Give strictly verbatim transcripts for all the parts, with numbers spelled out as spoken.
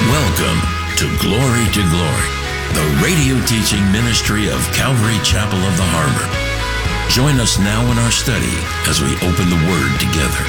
Welcome to Glory to Glory, the radio teaching ministry of Calvary Chapel of the Harbor. Join us now in our study as we open the Word together.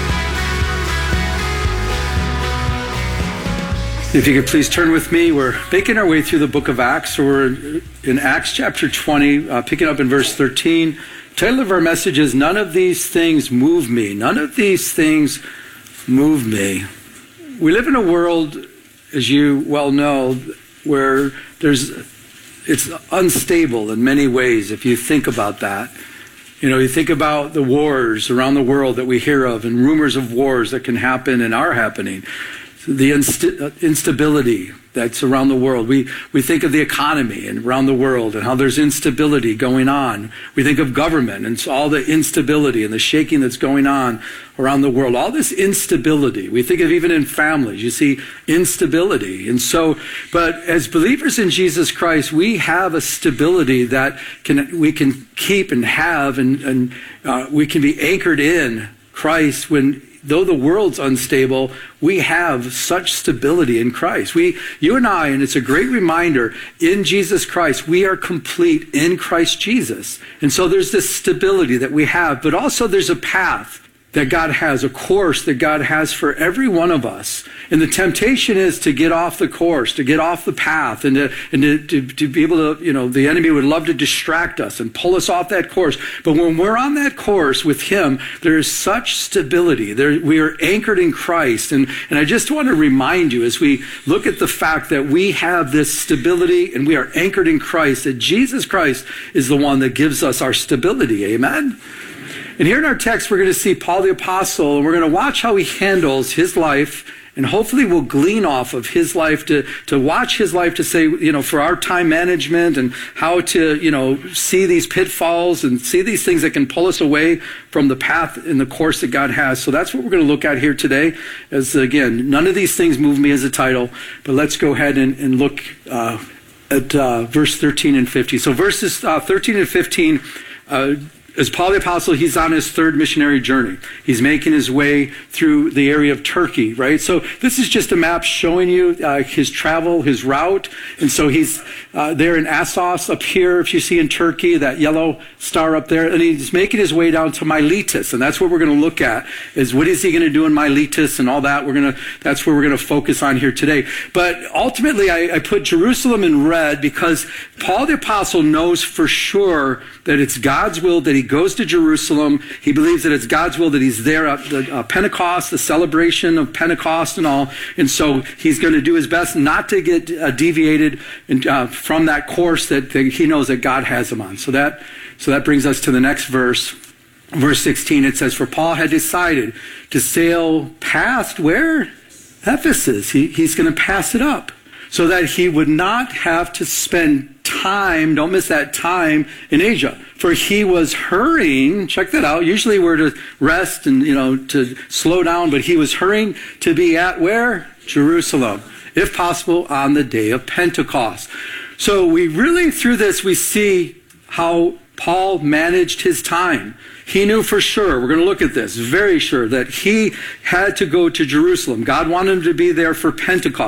If you could please turn with me, we're making our way through the book of Acts. So we're in Acts chapter twenty, uh, picking up in verse thirteen. The title of our message is, None of These Things Move Me. None of these things move me. We live in a world, as you well know, where there's it's unstable in many ways if you think about that. You know, you think about the wars around the world that we hear of and rumors of wars that can happen and are happening. The inst- instability that's around the world. We we think of the economy and around the world and how there's instability going on. We think of government and all the instability and the shaking that's going on around the world. All this instability. We think of even in families, you see instability. And so, but as believers in Jesus Christ, we have a stability that can we can keep and have, and, and uh, we can be anchored in Christ when, though the world's unstable, we have such stability in Christ. We, you and I, and it's a great reminder, in Jesus Christ, we are complete in Christ Jesus. And so there's this stability that we have, but also there's a path that God has, a course that God has for every one of us. And the temptation is to get off the course, to get off the path, and to, and to, to, to be able to, you know, the enemy would love to distract us and pull us off that course. But when we're on that course with him, there is such stability. There, we are anchored in Christ. And, and I just want to remind you, as we look at the fact that we have this stability and we are anchored in Christ, that Jesus Christ is the one that gives us our stability. Amen? And here in our text, we're going to see Paul the Apostle, and we're going to watch how he handles his life, and hopefully we'll glean off of his life to, to watch his life to say, you know, for our time management and how to, you know, see these pitfalls and see these things that can pull us away from the path and the course that God has. So that's what we're going to look at here today. As again, none of these things move me as a title, but let's go ahead and, and look uh, at uh, verse thirteen and fifteen. So verses uh, thirteen and fifteen, uh, as Paul the Apostle, he's on his third missionary journey. He's making his way through the area of Turkey, right? So this is just a map showing you uh, his travel, his route. And so he's uh, there in Assos up here, if you see in Turkey, that yellow star up there. And he's making his way down to Miletus. And that's what we're going to look at, is what is he going to do in Miletus and all that. We're going to, that's where we're going to focus on here today. But ultimately, I, I put Jerusalem in red because Paul the Apostle knows for sure that it's God's will that he goes to Jerusalem. He believes that it's God's will that he's there at the uh, Pentecost, the celebration of Pentecost and all. And so he's going to do his best not to get uh, deviated in, uh, from that course that, that he knows that God has him on. So that, so that brings us to the next verse. Verse sixteen, it says, for Paul had decided to sail past where? Ephesus. He, he's going to pass it up so that he would not have to spend time, don't miss that time, in Asia. For he was hurrying, check that out, usually we're to rest and, you know, to slow down, but he was hurrying to be at where? Jerusalem, if possible, on the day of Pentecost. So we really, through this, we see how Paul managed his time. He knew for sure, we're going to look at this, very sure, that he had to go to Jerusalem. God wanted him to be there for Pentecost.